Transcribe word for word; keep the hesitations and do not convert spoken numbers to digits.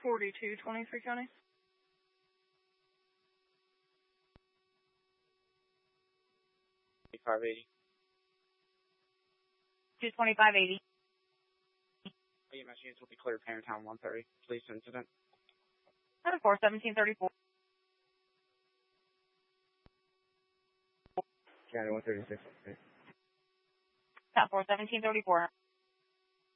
forty-two twenty-three County. five eighty. two twenty-five eighty. E M S units will be cleared Town one thirty. Police incident. ten four seventeen thirty-four. County one thirty-six. ten four seventeen thirty-four.